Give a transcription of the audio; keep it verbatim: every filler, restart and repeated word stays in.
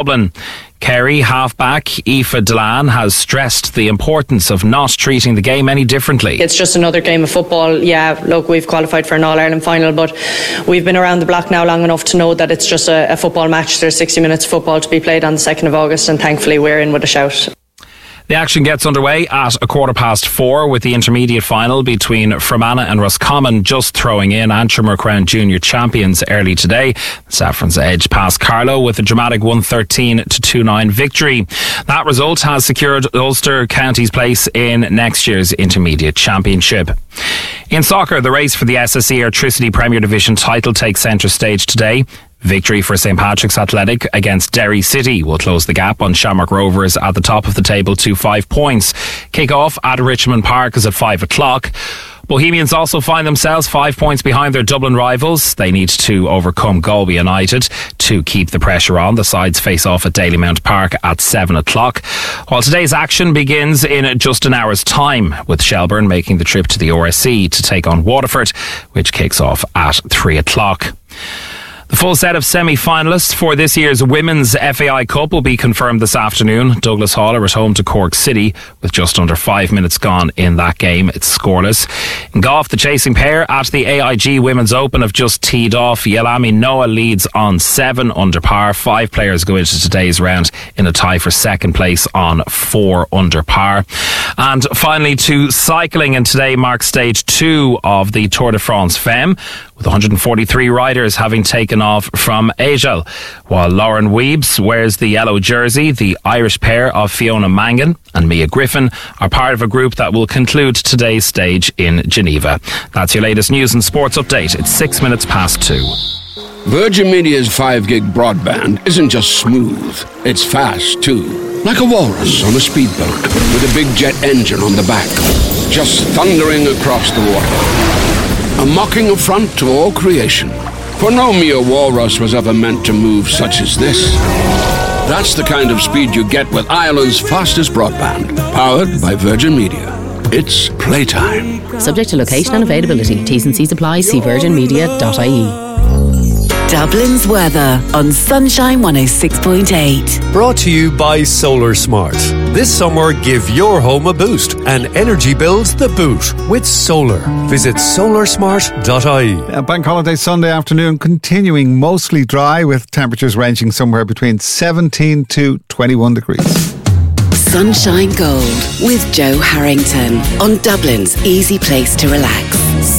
Dublin. Kerry halfback Aoife Delan has stressed the importance of not treating the game any differently. It's just another game of football. Yeah, look, we've qualified for an All-Ireland final, but we've been around the block now long enough to know that it's just a, a football match. There's sixty minutes of football to be played on the second of August, and thankfully we're in with a shout. The action gets underway at a quarter past four with the intermediate final between Fermanagh and Roscommon just throwing in. Antrim were crowned junior champions early today. Saffron's edge past Carlow with a dramatic one thirteen to two nine victory. That result has secured Ulster County's place in next year's intermediate championship. In soccer, the race for the S S E Airtricity Premier Division title takes centre stage today. Victory for St Patrick's Athletic against Derry City will close the gap on Shamrock Rovers at the top of the table to five points. Kick-off at Richmond Park is at five o'clock. Bohemians also find themselves five points behind their Dublin rivals. They need to overcome Galway United to keep the pressure on. The sides face off at Dalymount Park at seven o'clock. While today's action begins in just an hour's time, with Shelbourne making the trip to the R S C to take on Waterford, which kicks off at three o'clock. The full set of semi-finalists for this year's Women's F A I Cup will be confirmed this afternoon. Douglas Hall are at home to Cork City with just under five minutes gone in that game. It's scoreless. In golf, the chasing pair at the A I G Women's Open have just teed off. Yelami Noah leads on seven under par. Five players go into today's round in a tie for second place on four under par. And finally to cycling, and today marks stage two of the Tour de France Femme, with one hundred forty-three riders having taken off from Agel. While Lauren Weebs wears the yellow jersey, the Irish pair of Fiona Mangan and Mia Griffin are part of a group that will conclude today's stage in Geneva. That's your latest news and sports update. It's six minutes past two. Virgin Media's five gig broadband isn't just smooth, it's fast too. Like a walrus on a speedboat with a big jet engine on the back, just thundering across the water. A mocking affront to all creation. For no mere walrus was ever meant to move such as this. That's the kind of speed you get with Ireland's fastest broadband, powered by Virgin Media. It's playtime. Subject to location and availability. T's and C's apply. See virgin media dot I E. Dublin's weather on Sunshine one oh six point eight. Brought to you by Solar Smart. This summer, give your home a boost and energy bills the boot with solar. Visit solar smart dot I E. Uh, Bank holiday Sunday afternoon continuing mostly dry with temperatures ranging somewhere between seventeen to twenty-one degrees. Sunshine Gold with Joe Harrington on Dublin's easy place to relax.